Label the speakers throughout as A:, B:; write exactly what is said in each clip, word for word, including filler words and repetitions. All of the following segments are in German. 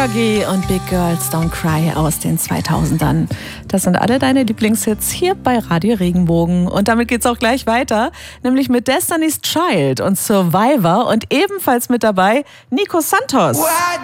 A: Fergie und Big Girls Don't Cry aus den zweitausendern. Das sind alle deine Lieblingshits hier bei Radio Regenbogen. Und damit geht's auch gleich weiter, nämlich mit Destiny's Child und Survivor und ebenfalls mit dabei Nico Santos.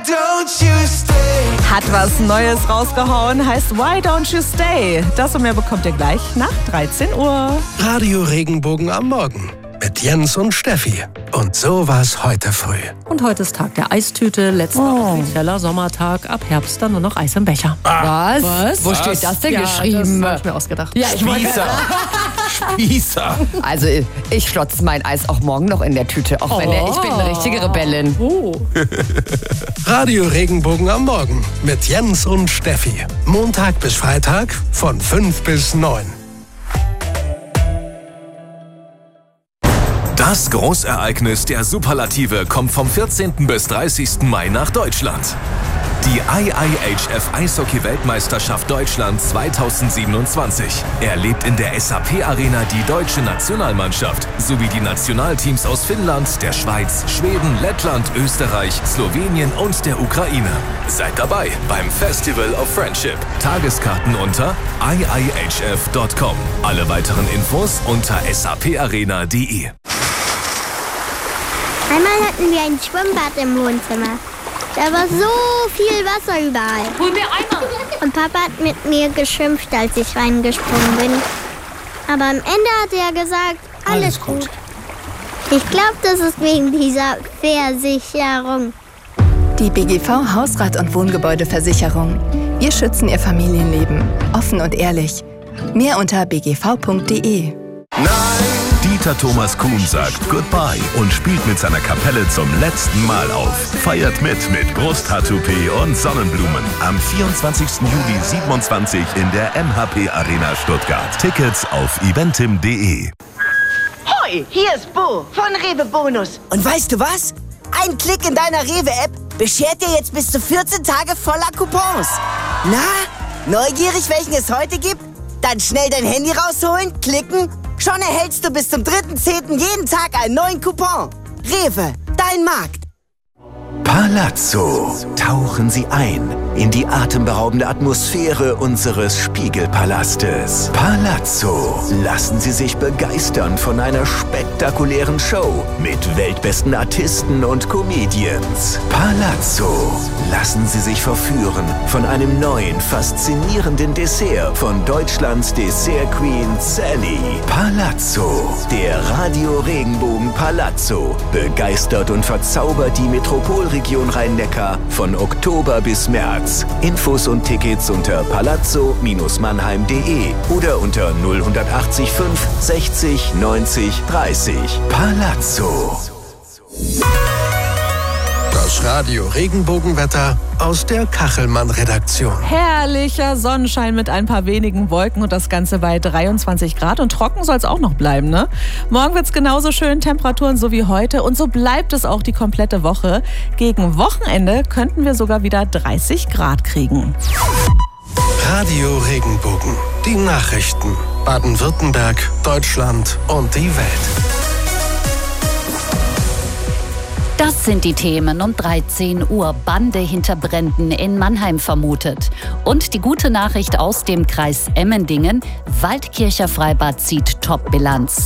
A: Hat was Neues rausgehauen, heißt Why Don't You Stay? Das und mehr bekommt ihr gleich nach dreizehn Uhr.
B: Radio Regenbogen am Morgen mit Jens und Steffi. Und so war's heute früh.
C: Und heute ist Tag der Eistüte, letzter
A: Oh.
C: offizieller Sommertag. Ab Herbst dann nur noch Eis im Becher.
D: Was?
C: Was?
D: Wo
C: Was?
D: steht das denn
C: Ja,
D: geschrieben?
C: Das hab ich mir ausgedacht.
D: Ja, ich wollte,
E: Spießer. Spießer.
D: also ich schlotze mein Eis auch morgen noch in der Tüte, auch wenn der, ich bin eine richtige Rebellin.
C: Oh.
B: Radio Regenbogen am Morgen mit Jens und Steffi. Montag bis Freitag von fünf bis neun.
F: Das Großereignis der Superlative kommt vom vierzehnten bis dreißigsten Mai nach Deutschland. Die I I H F Eishockey-Weltmeisterschaft Deutschland zweitausendsiebenundzwanzig erlebt in der S A P Arena die deutsche Nationalmannschaft sowie die Nationalteams aus Finnland, der Schweiz, Schweden, Lettland, Österreich, Slowenien und der Ukraine. Seid dabei beim Festival of Friendship. Tageskarten unter i i h f punkt com. Alle weiteren Infos unter saparena punkt de.
G: Einmal hatten wir ein Schwimmbad im Wohnzimmer. Da war so viel Wasser überall.
C: Hol mir Eimer.
G: Und Papa hat mit mir geschimpft, als ich reingesprungen bin. Aber am Ende hat er gesagt, alles, alles gut. gut. Ich glaube, das ist wegen dieser Versicherung.
H: Die B G V Hausrat- und Wohngebäudeversicherung. Wir schützen Ihr Familienleben. Offen und ehrlich. Mehr unter b g v punkt de.
F: Dieter Thomas Kuhn sagt Goodbye und spielt mit seiner Kapelle zum letzten Mal auf. Feiert mit mit Brusttattoo-P und Sonnenblumen. Am vierundzwanzigsten Juli siebenundzwanzig in der M H P Arena Stuttgart. Tickets auf eventim punkt de.
I: Hoi, hier ist Bo von Rewe Bonus. Und weißt du was? Ein Klick in deiner Rewe-App beschert dir jetzt bis zu vierzehn Tage voller Coupons. Na, neugierig, welchen es heute gibt? Dann schnell dein Handy rausholen, klicken. Schon erhältst du bis zum dritten zehnten jeden Tag einen neuen Coupon. Rewe, dein Markt.
J: Palazzo. Tauchen Sie ein in die atemberaubende Atmosphäre unseres Spiegelpalastes. Palazzo. Lassen Sie sich begeistern von einer spektakulären Show mit weltbesten Artisten und Comedians. Palazzo. Lassen Sie sich verführen von einem neuen, faszinierenden Dessert von Deutschlands Dessert Queen Sally. Palazzo. Der Radio Regenbogen Palazzo begeistert und verzaubert die Metropolregion Rhein-Neckar von Oktober bis März. Infos und Tickets unter palazzo Bindestrich mannheim punkt de oder unter null acht fünf sechzig neunzig dreißig. Palazzo.
B: Das Radio Regenbogenwetter aus der Kachelmann-Redaktion.
A: Herrlicher Sonnenschein mit ein paar wenigen Wolken und das Ganze bei dreiundzwanzig Grad. Und trocken soll es auch noch bleiben, ne? Morgen wird es genauso schön, Temperaturen so wie heute. Und so bleibt es auch die komplette Woche. Gegen Wochenende könnten wir sogar wieder dreißig Grad kriegen.
B: Radio Regenbogen. Die Nachrichten. Baden-Württemberg, Deutschland und die Welt.
K: Das sind die Themen um dreizehn Uhr. Bande hinter Bränden in Mannheim vermutet. Und die gute Nachricht aus dem Kreis Emmendingen. Waldkircher Freibad zieht Top-Bilanz.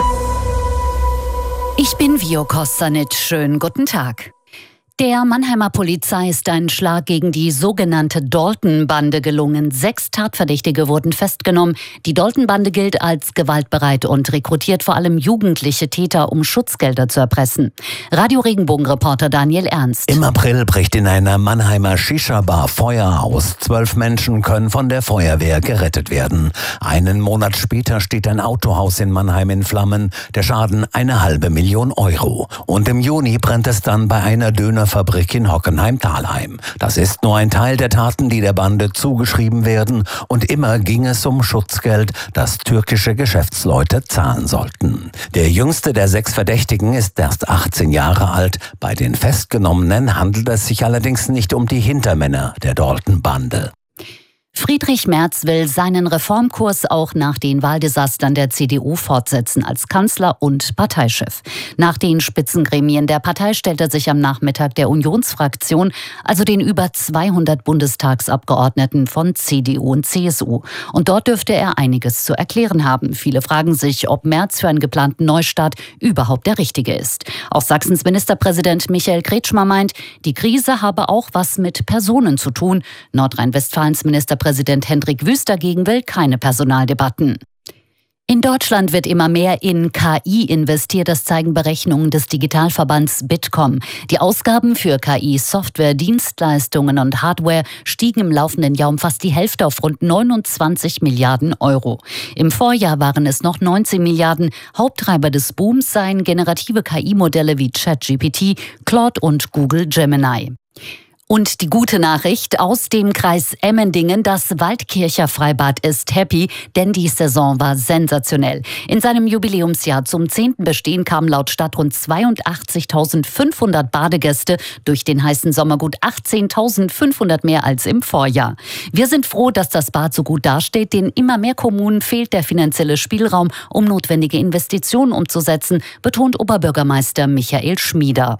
K: Ich bin Vio Kostanic. Schönen guten Tag. Der Mannheimer Polizei ist ein Schlag gegen die sogenannte Dalton-Bande gelungen. Sechs Tatverdächtige wurden festgenommen. Die Dalton-Bande gilt als gewaltbereit und rekrutiert vor allem jugendliche Täter, um Schutzgelder zu erpressen. Radio Regenbogen-Reporter Daniel Ernst.
L: Im April bricht in einer Mannheimer Shisha-Bar Feuer aus. Zwölf Menschen können von der Feuerwehr gerettet werden. Einen Monat später steht ein Autohaus in Mannheim in Flammen. Der Schaden eine halbe Million Euro. Und im Juni brennt es dann bei einer Döner Fabrik in Hockenheim-Thalheim. Das ist nur ein Teil der Taten, die der Bande zugeschrieben werden, und immer ging es um Schutzgeld, das türkische Geschäftsleute zahlen sollten. Der jüngste der sechs Verdächtigen ist erst achtzehn Jahre alt. Bei den Festgenommenen handelt es sich allerdings nicht um die Hintermänner der Dalton-Bande.
K: Friedrich Merz will seinen Reformkurs auch nach den Wahldesastern der C D U fortsetzen als Kanzler und Parteichef. Nach den Spitzengremien der Partei stellt er sich am Nachmittag der Unionsfraktion, also den über zweihundert Bundestagsabgeordneten von C D U und C S U. Und dort dürfte er einiges zu erklären haben. Viele fragen sich, ob Merz für einen geplanten Neustart überhaupt der Richtige ist. Auch Sachsens Ministerpräsident Michael Kretschmer meint, die Krise habe auch was mit Personen zu tun. Nordrhein-Westfalens Ministerpräsident Präsident Hendrik Wüst dagegen will keine Personaldebatten. In Deutschland wird immer mehr in K I investiert, das zeigen Berechnungen des Digitalverbands Bitkom. Die Ausgaben für K I-Software, Dienstleistungen und Hardware stiegen im laufenden Jahr um fast die Hälfte auf rund neunundzwanzig Milliarden Euro. Im Vorjahr waren es noch neunzehn Milliarden. Haupttreiber des Booms seien generative K I-Modelle wie ChatGPT, Claude und Google Gemini. Und die gute Nachricht aus dem Kreis Emmendingen, das Waldkircher Freibad ist happy, denn die Saison war sensationell. In seinem Jubiläumsjahr zum zehnten Bestehen kamen laut Stadt rund zweiundachtzigtausendfünfhundert Badegäste, durch den heißen Sommer gut achtzehntausendfünfhundert mehr als im Vorjahr. Wir sind froh, dass das Bad so gut dasteht, denn immer mehr Kommunen fehlt der finanzielle Spielraum, um notwendige Investitionen umzusetzen, betont Oberbürgermeister Michael Schmieder.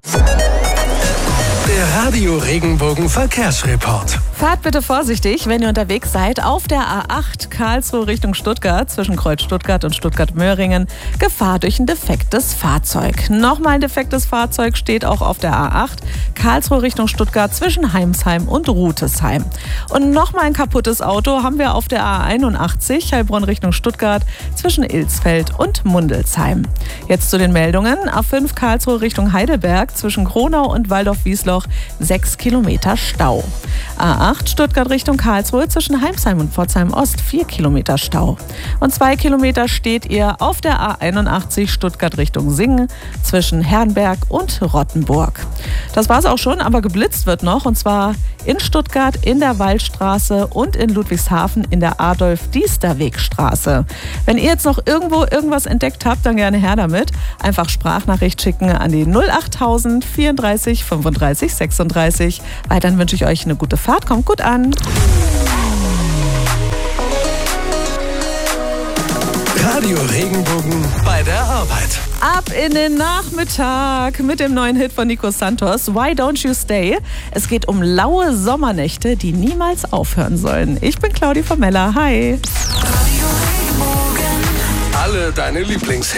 B: Der Radio Regenbogen Verkehrsreport.
A: Fahrt bitte vorsichtig, wenn ihr unterwegs seid auf der A acht Karlsruhe Richtung Stuttgart, zwischen Kreuz Stuttgart und Stuttgart-Möhringen. Gefahr durch ein defektes Fahrzeug. Nochmal ein defektes Fahrzeug steht auch auf der A acht Karlsruhe Richtung Stuttgart, zwischen Heimsheim und Rutesheim. Und nochmal ein kaputtes Auto haben wir auf der A einundachtzig Heilbronn Richtung Stuttgart, zwischen Ilsfeld und Mundelsheim. Jetzt zu den Meldungen. A fünf Karlsruhe Richtung Heidelberg, zwischen Kronau und Waldorf-Wiesloch, sechs Kilometer Stau. A acht Stuttgart Richtung Karlsruhe, zwischen Heimsheim und Pforzheim Ost, vier Kilometer Stau. Und zwei Kilometer steht ihr auf der A einundachtzig Stuttgart Richtung Singen, zwischen Herrenberg und Rottenburg. Das war's auch schon, aber geblitzt wird noch, und zwar in Stuttgart in der Waldstraße und in Ludwigshafen in der Adolf-Diester-Weg-Straße. Wenn ihr jetzt noch irgendwo irgendwas entdeckt habt, dann gerne her damit. Einfach Sprachnachricht schicken an die null achttausend vierunddreißig fünfunddreißig sechsunddreißig. Weiterhin wünsche ich euch eine gute Fahrt. Kommt gut an.
B: Radio Regenbogen bei der Arbeit.
A: Ab in den Nachmittag mit dem neuen Hit von Nico Santos, Why Don't You Stay? Es geht um laue Sommernächte, die niemals aufhören sollen. Ich bin Claudi Vermeller. Hi.
B: Alle deine Lieblings